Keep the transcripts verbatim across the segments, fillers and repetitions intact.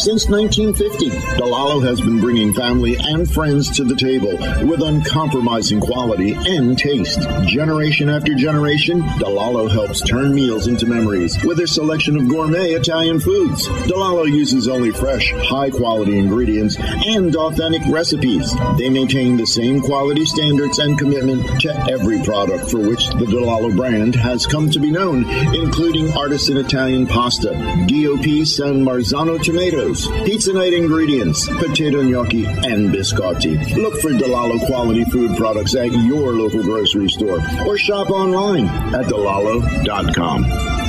Since nineteen fifty, DeLallo has been bringing family and friends to the table with uncompromising quality and taste. Generation after generation, DeLallo helps turn meals into memories with their selection of gourmet Italian foods. DeLallo uses only fresh, high-quality ingredients and authentic recipes. They maintain the same quality standards and commitment to every product for which the DeLallo brand has come to be known, including artisan Italian pasta, D O P San Marzano tomatoes, pizza night ingredients, potato gnocchi, and biscotti. Look for DeLallo quality food products at your local grocery store or shop online at delallo dot com.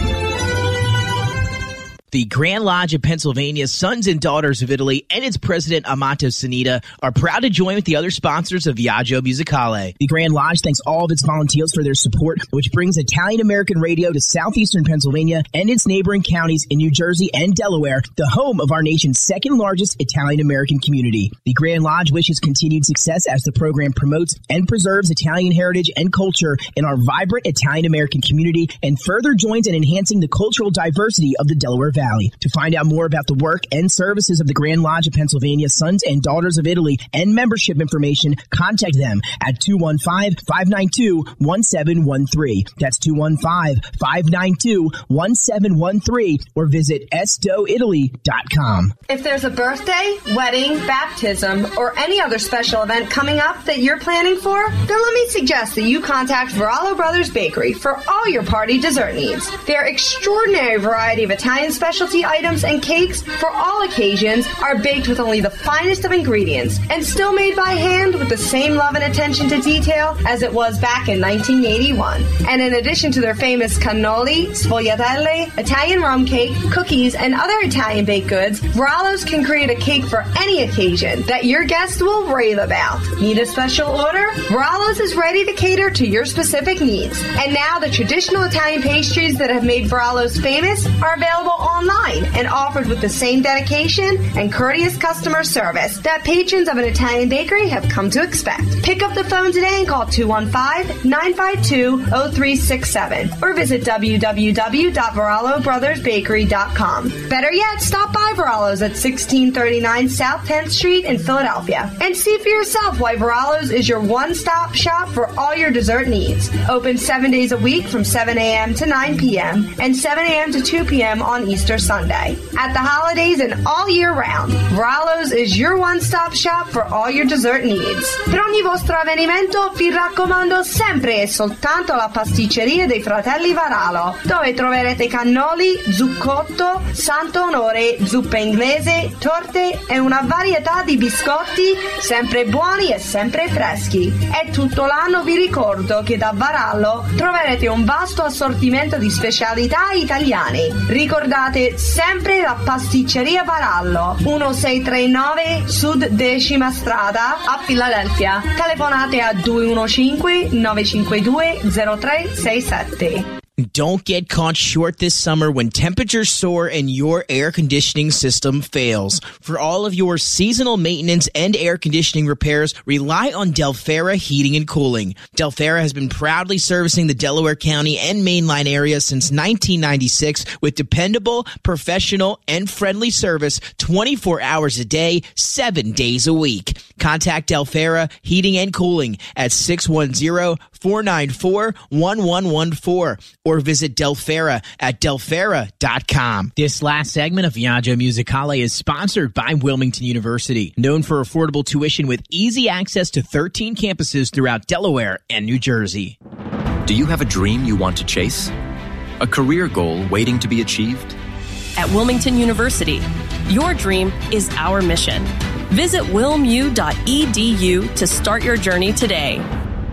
The Grand Lodge of Pennsylvania, Sons and Daughters of Italy, and its president, Amato Sanita, are proud to join with the other sponsors of Viaggio Musicale. The Grand Lodge thanks all of its volunteers for their support, which brings Italian-American radio to southeastern Pennsylvania and its neighboring counties in New Jersey and Delaware, the home of our nation's second-largest Italian-American community. The Grand Lodge wishes continued success as the program promotes and preserves Italian heritage and culture in our vibrant Italian-American community and further joins in enhancing the cultural diversity of the Delaware Valley. Valley. To find out more about the work and services of the Grand Lodge of Pennsylvania, Sons and Daughters of Italy, and membership information, contact them at two one five, five nine two, one seven one three. That's two one five, five nine two, one seven one three, or visit s d o italy dot com. If there's a birthday, wedding, baptism, or any other special event coming up that you're planning for, then let me suggest that you contact Varallo Brothers Bakery for all your party dessert needs. Their extraordinary variety of Italian specialty items and cakes for all occasions are baked with only the finest of ingredients and still made by hand with the same love and attention to detail as it was back in nineteen eighty-one. And in addition to their famous cannoli, sfogliatelle, Italian rum cake, cookies, and other Italian baked goods, Varallo's can create a cake for any occasion that your guests will rave about. Need a special order? Varallo's is ready to cater to your specific needs. And now the traditional Italian pastries that have made Varallo's famous are available online and offered with the same dedication and courteous customer service that patrons of an Italian bakery have come to expect. Pick up the phone today and call two one five, nine five two, zero three six seven or visit w w w dot varallo brothers bakery dot com. Better yet, stop by Varallo's at sixteen thirty-nine South tenth Street in Philadelphia and see for yourself why Varallo's is your one-stop shop for all your dessert needs. Open seven days a week from seven a.m. to nine p.m. and seven a.m. to two p.m. on Easter Sunday. At the holidays and all year round, Varallo's is your one-stop shop for all your dessert needs. Per ogni vostro avvenimento vi raccomando sempre e soltanto la pasticceria dei fratelli Varallo, dove troverete cannoli, zuccotto, santo onore, zuppa inglese, torte e una varietà di biscotti sempre buoni e sempre freschi. E tutto l'anno vi ricordo che da Varallo troverete un vasto assortimento di specialità italiane. Ricordate sempre la pasticceria Varallo, milleseicentotrentanove Sud Decima Strada a Filadelfia. Telefonate a due uno cinque, nove cinque due, zero tre sei sette. Don't get caught short this summer when temperatures soar and your air conditioning system fails. For all of your seasonal maintenance and air conditioning repairs, rely on Delfera Heating and Cooling. Delfera has been proudly servicing the Delaware County and Mainline area since nineteen ninety-six with dependable, professional, and friendly service twenty-four hours a day, seven days a week. Contact Delfera Heating and Cooling at six one zero, four nine four, one one one four or visit Delfera at delfera dot com. This last segment of Viaggio Musicale is sponsored by Wilmington University, known for affordable tuition with easy access to thirteen campuses throughout Delaware and New Jersey. Do you have a dream you want to chase? A career goal waiting to be achieved? At Wilmington University, your dream is our mission. Visit wilmu dot e d u to start your journey today.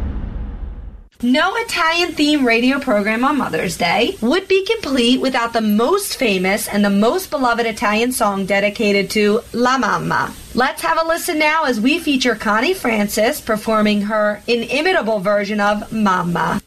No Italian-themed radio program on Mother's Day would be complete without the most famous and the most beloved Italian song dedicated to La Mamma. Let's have a listen now as we feature Connie Francis performing her inimitable version of Mamma.